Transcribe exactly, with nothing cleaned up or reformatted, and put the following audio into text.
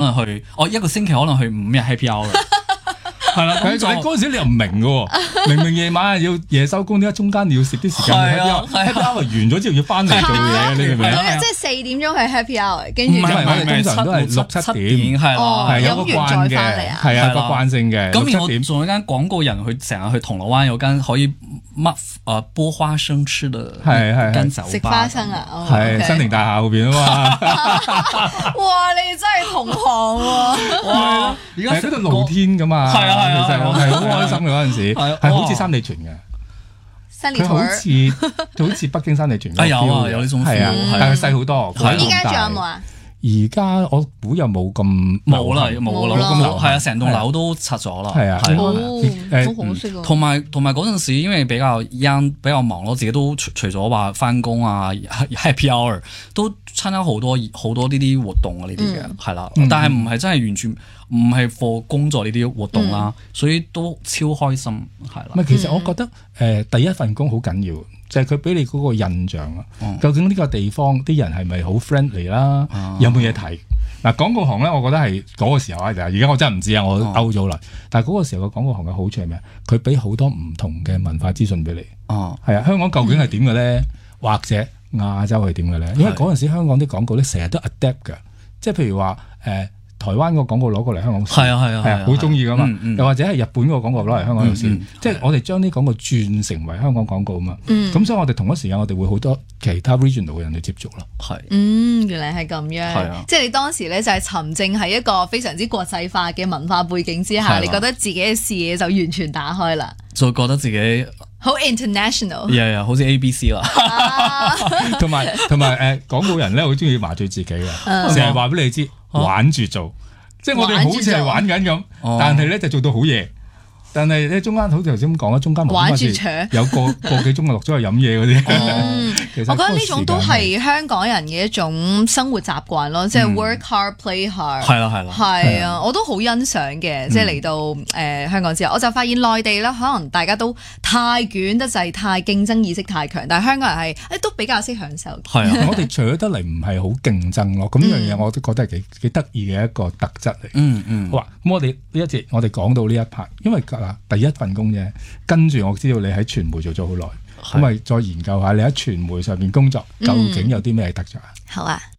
能去，我一個星期可能去五日 happy hour。係啦， 咁就嗰陣時你又唔明嘅喎，明明夜晚要夜收工，點解中間你要食啲時間？happy hour 完咗之後要翻嚟做嘢，你明唔明啊？ 即係四點鐘係 happy hour，跟住唔係我哋通常都係六七點， 係啦， 係有個慣嘅，係有個慣性嘅。 咁我仲有間廣告人，佢成日去銅鑼灣有間可以乜誒剝花生吃嘅間酒吧， 食花生啊， 係新寧大廈後邊啊嘛。 哇！你真係同行喎。 哇！而家喺嗰度露天㗎嘛。 係啊。 其實我係好開心嘅嗰陣時，係好似三里屯嘅，佢好似好似北京三里屯嘅， 有啊有呢種 feel， 但係細好多。 依家仲有冇啊？ 而家我估又冇咁冇啦，冇啦，係啊，成棟樓都拆咗啦。 係啊， 好可惜啊。 同埋同埋嗰陣時，因為比較 young 比較忙咯，自己都除除咗話翻工啊 happy hour 都參加好多好多呢啲活動啊，呢啲嘅係啦，但係唔係真係完全唔係 for 工作呢啲活動啦，所以都超開心係啦。 唔係，其實我覺得誒第一份工好緊要。就係佢俾你嗰個印象啊！嗯、究竟呢個地方啲人係咪好 friendly 啦？啊、有冇嘢睇？嗱，廣告行咧，我覺得係嗰個時候啊，而家我真係唔知啊，我勾咗啦。但係嗰個時候嘅廣告行嘅好處係咩？佢俾好多唔同嘅文化資訊俾你。哦，係啊，香港究竟係點嘅咧？嗯、或者亞洲係點嘅咧？因為嗰陣時香港啲廣告咧成日都 adapt 嘅，即係譬如話誒。呃台灣個廣告攞過嚟香港試， 係啊係啊係啊， 好中意噶嘛。又或者係日本個廣告攞嚟香港度試，即係我哋將啲廣告轉成為香港廣告啊嘛。咁所以我哋同一時間我哋會好多其他 regional 嘅人去接觸咯。 係， 嗯，原來係咁樣。即係你當時咧就係沉浸喺一個非常之國際化嘅文化背景之下，你覺得自己嘅視野就完全打開啦， 就覺得自己好 international， 係啊，好似 A B C 啦。 同埋同埋誒廣告人咧好中意麻醉自己嘅，成日話俾你知。玩住做，即係我哋好似係玩緊咁，但係咧就做到好夜。但係咧中間好似頭先咁講啦，中間玩住搶， 有個個幾鐘啊落咗去飲嘢嗰啲。 嗯，我覺得呢種都係香港人嘅一種生活習慣咯，即係 work hard play hard。 係啦係啦， 係啊，我都好欣賞嘅。即係嚟到誒香港之後，我就發現內地咧可能大家都太捲得滯，太競爭意識太強，但係香港人係誒都比較識享受。 係啊，我哋除咗得嚟唔係好競爭咯，咁呢樣嘢我都覺得係幾幾得意嘅一個特質嚟。 嗯嗯。 好啊，咁我哋呢一節我哋講到呢一 part，因為第一份工啫，跟住我知道你喺傳媒做咗好耐，咁咪再研究下你喺傳媒上面工作究竟有啲咩特質啊？ 好啊。